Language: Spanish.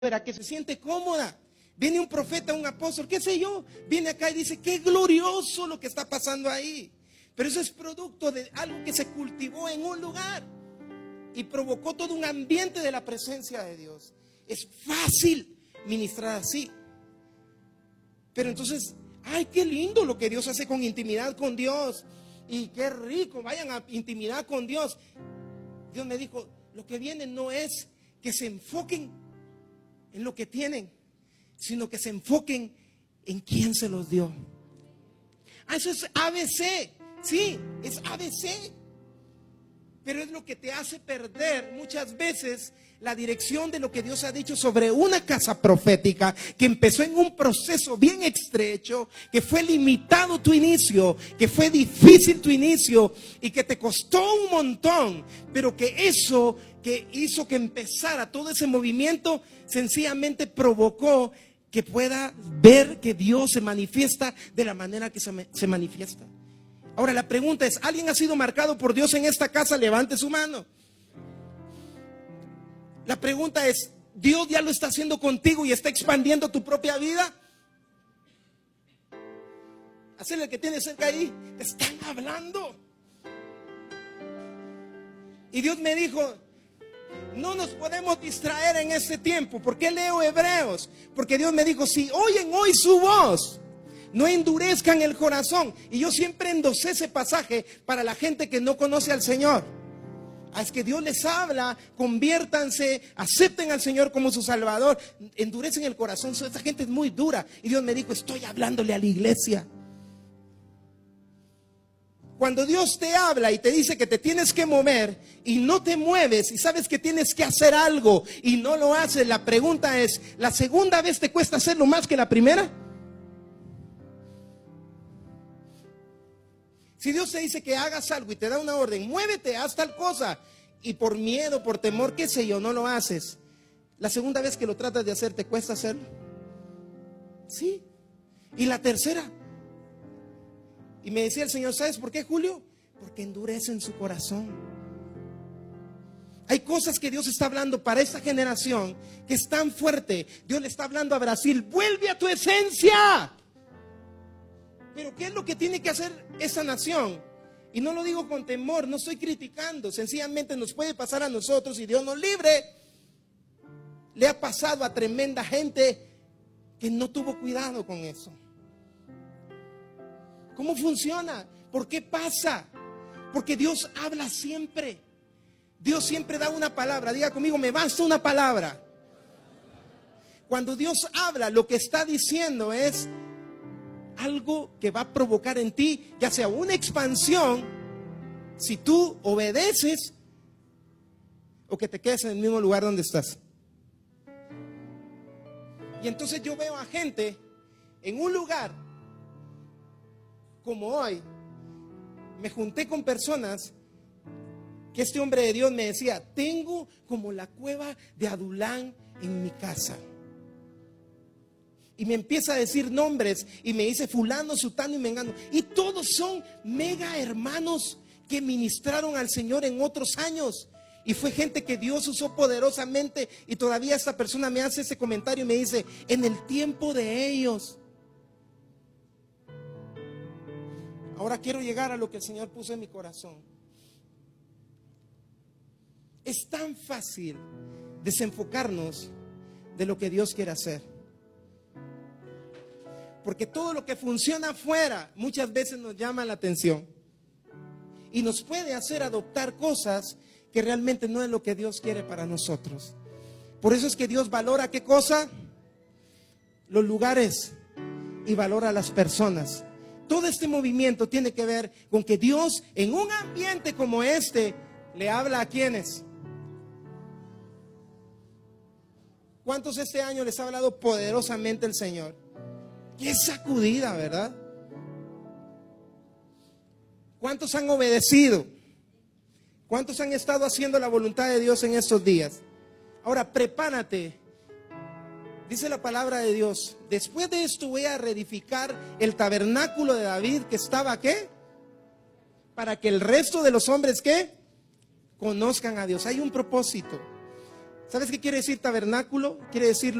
que se siente cómoda. Viene un profeta, un apóstol, qué sé yo, viene acá y dice, qué glorioso lo que está pasando ahí. Pero eso es producto de algo que se cultivó en un lugar y provocó todo un ambiente de la presencia de Dios. Es fácil ministrar así. Pero entonces, ay, qué lindo lo que Dios hace con intimidad con Dios. Y qué rico, vayan a intimidad con Dios. Dios me dijo, lo que viene no es que se enfoquen en lo que tienen, sino que se enfoquen en quién se los dio. Eso es ABC, sí, es ABC. Pero es lo que te hace perder muchas veces la dirección de lo que Dios ha dicho sobre una casa profética que empezó en un proceso bien estrecho, que fue limitado tu inicio, que fue difícil tu inicio y que te costó un montón, pero que eso que hizo que empezara todo ese movimiento sencillamente provocó que pueda ver que Dios se manifiesta de la manera que se manifiesta. Ahora la pregunta es, ¿alguien ha sido marcado por Dios en esta casa? Levante su mano. La pregunta es, ¿Dios ya lo está haciendo contigo y está expandiendo tu propia vida? Hacerle que tienes cerca ahí, te están hablando. Y Dios me dijo, no nos podemos distraer en este tiempo. ¿Por qué leo Hebreos? Porque Dios me dijo, si oyen hoy su voz, no endurezcan el corazón. Y yo siempre endosé ese pasaje para la gente que no conoce al Señor. Es que Dios les habla, conviértanse, acepten al Señor como su Salvador, endurecen el corazón. Esa gente es muy dura. Y Dios me dijo, estoy hablándole a la iglesia. Cuando Dios te habla y te dice que te tienes que mover y no te mueves y sabes que tienes que hacer algo y no lo haces, la pregunta es, ¿la segunda vez te cuesta hacerlo más que la primera? Si Dios te dice que hagas algo y te da una orden, muévete, haz tal cosa, y por miedo, por temor, qué sé yo, no lo haces, la segunda vez que lo tratas de hacer, ¿te cuesta hacerlo? Sí. Y la tercera. Y me decía el Señor, ¿sabes por qué, Julio? Porque endurecen su corazón. Hay cosas que Dios está hablando para esta generación que es tan fuerte. Dios le está hablando a Brasil, vuelve a tu esencia. Pero ¿qué es lo que tiene que hacer esa nación? Y no lo digo con temor, no estoy criticando. Sencillamente nos puede pasar a nosotros y Dios nos libre. Le ha pasado a tremenda gente que no tuvo cuidado con eso. ¿Cómo funciona? ¿Por qué pasa? Porque Dios habla siempre. Dios siempre da una palabra. Diga conmigo, me basta una palabra. Cuando Dios habla, lo que está diciendo es algo que va a provocar en ti, ya sea una expansión, si tú obedeces, o que te quedes en el mismo lugar donde estás. Y entonces yo veo a gente en un lugar como hoy. Me junté con personas que este hombre de Dios me decía, tengo como la cueva de Adulán en mi casa. Y me empieza a decir nombres y me dice fulano, sutano y mengano. Y todos son mega hermanos que ministraron al Señor en otros años. Y fue gente que Dios usó poderosamente. Y todavía esta persona me hace ese comentario y me dice, en el tiempo de ellos. Ahora quiero llegar a lo que el Señor puso en mi corazón. Es tan fácil desenfocarnos de lo que Dios quiere hacer. Porque todo lo que funciona afuera muchas veces nos llama la atención y nos puede hacer adoptar cosas que realmente no es lo que Dios quiere para nosotros. Por eso es que Dios valora ¿qué cosa? Los lugares y valora a las personas. Todo este movimiento tiene que ver con que Dios en un ambiente como este le habla a ¿quiénes? ¿Cuántos este año les ha hablado poderosamente el Señor? Qué sacudida, ¿verdad? ¿Cuántos han obedecido? ¿Cuántos han estado haciendo la voluntad de Dios en estos días? Ahora prepárate. Dice la palabra de Dios, después de esto voy a reedificar el tabernáculo de David que estaba ¿qué? Para que el resto de los hombres ¿qué? Conozcan a Dios. Hay un propósito. ¿Sabes qué quiere decir tabernáculo? Quiere decir